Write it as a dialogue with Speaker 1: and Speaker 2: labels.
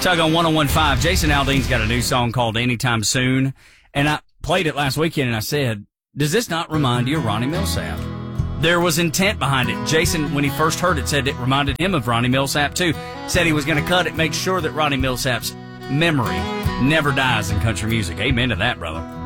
Speaker 1: Tug on 101.5. Jason Aldean's got a new song called Anytime Soon. And I played it last weekend and I said, does this not remind you of Ronnie Millsap? There was intent behind it. Jason, when he first heard it, said it reminded him of Ronnie Millsap too. Said he was going to cut it, make sure that Ronnie Millsap's memory never dies in country music. Amen to that, brother.